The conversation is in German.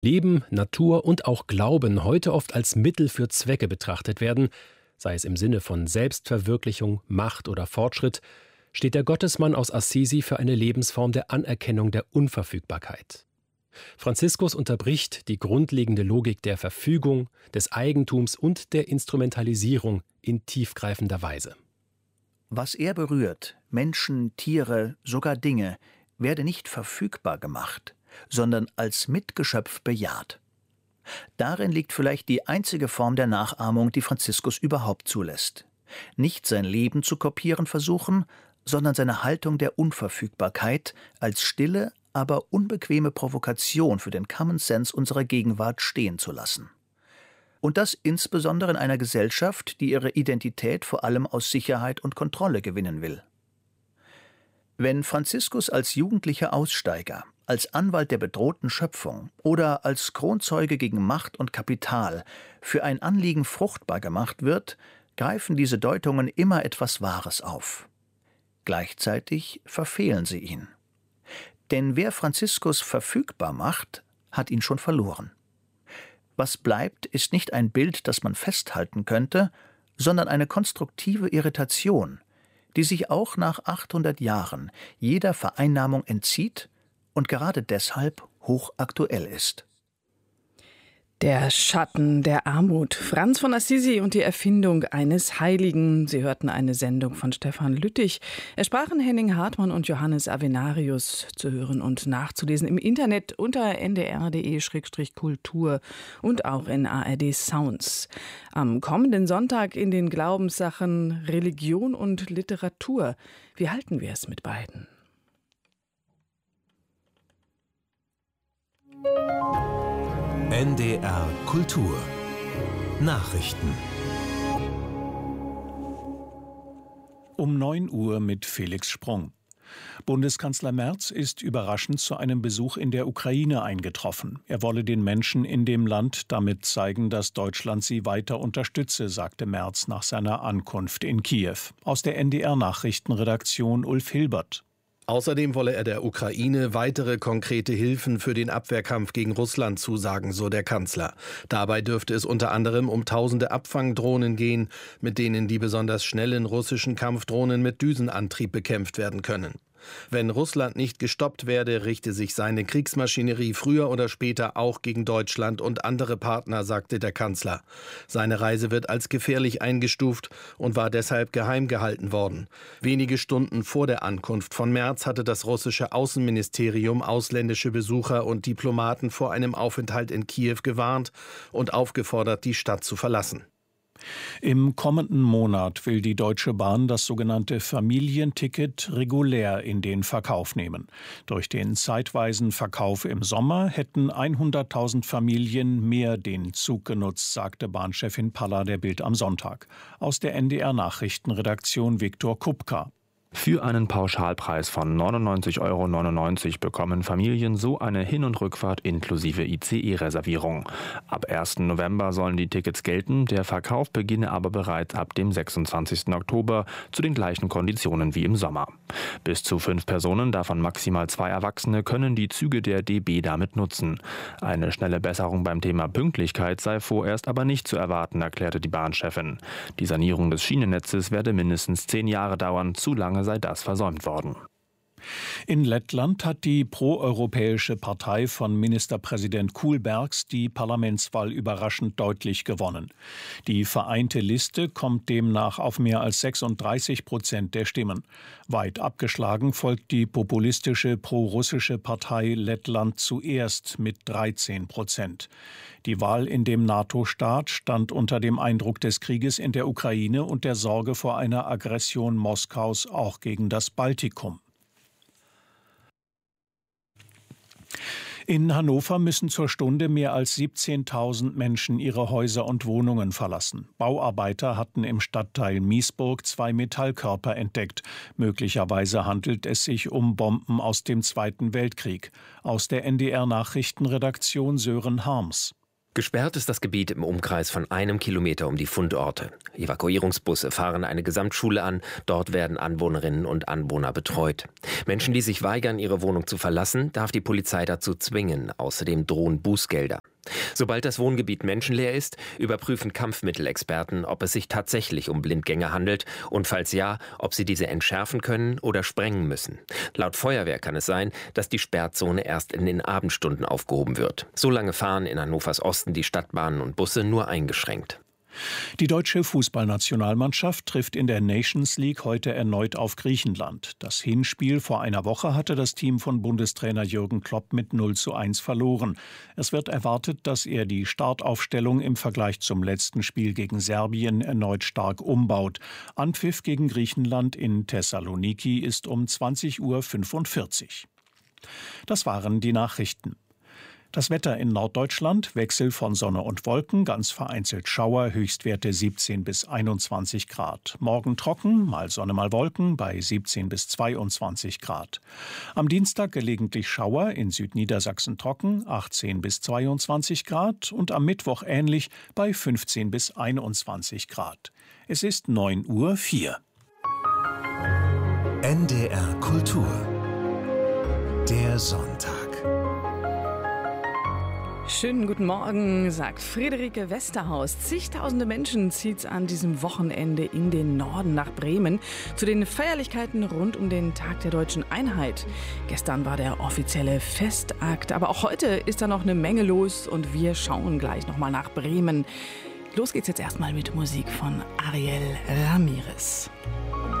Leben, Natur und auch Glauben heute oft als Mittel für Zwecke betrachtet werden, sei es im Sinne von Selbstverwirklichung, Macht oder Fortschritt, steht der Gottesmann aus Assisi für eine Lebensform der Anerkennung der Unverfügbarkeit. Franziskus unterbricht die grundlegende Logik der Verfügung, des Eigentums und der Instrumentalisierung in tiefgreifender Weise. Was er berührt, Menschen, Tiere, sogar Dinge, werde nicht verfügbar gemacht, sondern als Mitgeschöpf bejaht. Darin liegt vielleicht die einzige Form der Nachahmung, die Franziskus überhaupt zulässt. Nicht sein Leben zu kopieren versuchen, sondern seine Haltung der Unverfügbarkeit als stille, aber unbequeme Provokation für den Common Sense unserer Gegenwart stehen zu lassen. Und das insbesondere in einer Gesellschaft, die ihre Identität vor allem aus Sicherheit und Kontrolle gewinnen will. Wenn Franziskus als jugendlicher Aussteiger, als Anwalt der bedrohten Schöpfung oder als Kronzeuge gegen Macht und Kapital für ein Anliegen fruchtbar gemacht wird, greifen diese Deutungen immer etwas Wahres auf. Gleichzeitig verfehlen sie ihn. Denn wer Franziskus verfügbar macht, hat ihn schon verloren. Was bleibt, ist nicht ein Bild, das man festhalten könnte, sondern eine konstruktive Irritation, die sich auch nach 800 Jahren jeder Vereinnahmung entzieht und gerade deshalb hochaktuell ist. Der Schatten der Armut. Franz von Assisi und die Erfindung eines Heiligen. Sie hörten eine Sendung von Stefan Lüttich. Es sprachen Henning Hartmann und Johannes Avenarius, zu hören und nachzulesen im Internet unter ndr.de/kultur und auch in ARD Sounds. Am kommenden Sonntag in den Glaubenssachen Religion und Literatur. Wie halten wir es mit beiden? NDR Kultur Nachrichten Um 9 Uhr mit Felix Sprung. Bundeskanzler Merz ist überraschend zu einem Besuch in der Ukraine eingetroffen. Er wolle den Menschen in dem Land damit zeigen, dass Deutschland sie weiter unterstütze, sagte Merz nach seiner Ankunft in Kiew. Aus der NDR-Nachrichtenredaktion Ulf Hilbert. Außerdem wolle er der Ukraine weitere konkrete Hilfen für den Abwehrkampf gegen Russland zusagen, so der Kanzler. Dabei dürfte es unter anderem um tausende Abfangdrohnen gehen, mit denen die besonders schnellen russischen Kampfdrohnen mit Düsenantrieb bekämpft werden können. Wenn Russland nicht gestoppt werde, richte sich seine Kriegsmaschinerie früher oder später auch gegen Deutschland und andere Partner, sagte der Kanzler. Seine Reise wird als gefährlich eingestuft und war deshalb geheim gehalten worden. Wenige Stunden vor der Ankunft von Merz hatte das russische Außenministerium ausländische Besucher und Diplomaten vor einem Aufenthalt in Kiew gewarnt und aufgefordert, die Stadt zu verlassen. Im kommenden Monat will die Deutsche Bahn das sogenannte Familienticket regulär in den Verkauf nehmen. Durch den zeitweisen Verkauf im Sommer hätten 100.000 Familien mehr den Zug genutzt, sagte Bahnchefin Palla der Bild am Sonntag. Aus der NDR-Nachrichtenredaktion Viktor Kupka. Für einen Pauschalpreis von 99,99 € bekommen Familien so eine Hin- und Rückfahrt inklusive ICE-Reservierung. Ab 1. November sollen die Tickets gelten, der Verkauf beginne aber bereits ab dem 26. Oktober zu den gleichen Konditionen wie im Sommer. Bis zu 5 Personen, davon maximal 2 Erwachsene, können die Züge der DB damit nutzen. Eine schnelle Besserung beim Thema Pünktlichkeit sei vorerst aber nicht zu erwarten, erklärte die Bahnchefin. Die Sanierung des Schienennetzes werde mindestens 10 Jahre dauern, zu lange sei das versäumt worden. In Lettland hat die proeuropäische Partei von Ministerpräsident Kullbergs die Parlamentswahl überraschend deutlich gewonnen. Die Vereinte Liste kommt demnach auf mehr als 36% der Stimmen. Weit abgeschlagen folgt die populistische prorussische Partei Lettland zuerst mit 13%. Die Wahl in dem NATO-Staat stand unter dem Eindruck des Krieges in der Ukraine und der Sorge vor einer Aggression Moskaus auch gegen das Baltikum. In Hannover müssen zur Stunde mehr als 17.000 Menschen ihre Häuser und Wohnungen verlassen. Bauarbeiter hatten im Stadtteil Miesburg 2 Metallkörper entdeckt. Möglicherweise handelt es sich um Bomben aus dem Zweiten Weltkrieg. Aus der NDR-Nachrichtenredaktion Sören Harms. Gesperrt ist das Gebiet im Umkreis von 1 Kilometer um die Fundorte. Evakuierungsbusse fahren eine Gesamtschule an. Dort werden Anwohnerinnen und Anwohner betreut. Menschen, die sich weigern, ihre Wohnung zu verlassen, darf die Polizei dazu zwingen. Außerdem drohen Bußgelder. Sobald das Wohngebiet menschenleer ist, überprüfen Kampfmittelexperten, ob es sich tatsächlich um Blindgänger handelt und falls ja, ob sie diese entschärfen können oder sprengen müssen. Laut Feuerwehr kann es sein, dass die Sperrzone erst in den Abendstunden aufgehoben wird. Solange fahren in Hannovers Osten die Stadtbahnen und Busse nur eingeschränkt. Die deutsche Fußballnationalmannschaft trifft in der Nations League heute erneut auf Griechenland. Das Hinspiel vor einer Woche hatte das Team von Bundestrainer Jürgen Klopp mit 0:1 verloren. Es wird erwartet, dass er die Startaufstellung im Vergleich zum letzten Spiel gegen Serbien erneut stark umbaut. Anpfiff gegen Griechenland in Thessaloniki ist um 20:45 Uhr. Das waren die Nachrichten. Das Wetter in Norddeutschland, Wechsel von Sonne und Wolken, ganz vereinzelt Schauer, Höchstwerte 17 bis 21 Grad. Morgen trocken, mal Sonne, mal Wolken, bei 17 bis 22 Grad. Am Dienstag gelegentlich Schauer, in Südniedersachsen trocken, 18 bis 22 Grad und am Mittwoch ähnlich bei 15 bis 21 Grad. Es ist 9:04 Uhr. NDR Kultur. Der Sonntag. Schönen guten Morgen, sagt Friederike Westerhaus. Zigtausende Menschen zieht's an diesem Wochenende in den Norden nach Bremen zu den Feierlichkeiten rund um den Tag der Deutschen Einheit. Gestern war der offizielle Festakt, aber auch heute ist da noch eine Menge los und wir schauen gleich nochmal nach Bremen. Los geht's jetzt erstmal mit Musik von Ariel Ramirez.